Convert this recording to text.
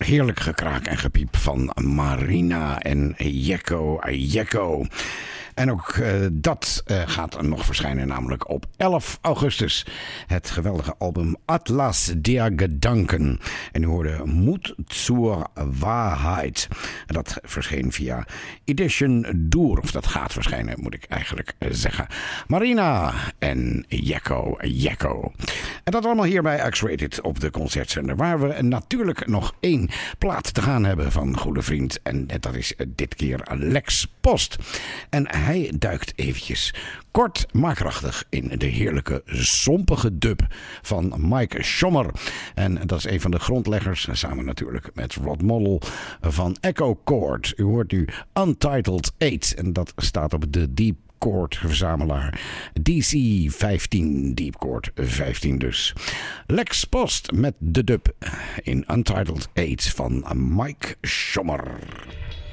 Heerlijk gekraak en gepiep van Marina en Jekko. En ook dat gaat nog verschijnen, namelijk op 11 augustus. Het geweldige album Atlas der Gedanken. En u hoorde Moed zur Wahrheit. En dat verscheen via Edition Door. Of dat gaat verschijnen, moet ik eigenlijk zeggen. Marina en Jekko. En dat allemaal hier bij X-Rated op de Concertzender. Waar we natuurlijk nog 1 plaat te gaan hebben van goede vriend. En dat is dit keer Lex Post. En hij duikt eventjes kort maar krachtig in de heerlijke zompige dub van Mike Schommer. En dat is een van de grondleggers, samen natuurlijk met Rod Model, van Echo Chord. U hoort nu Untitled 8 en dat staat op de Deep Chord verzamelaar DC 15, Deep Chord 15 dus. Lex Post met de dub in Untitled 8 van Mike Schommer.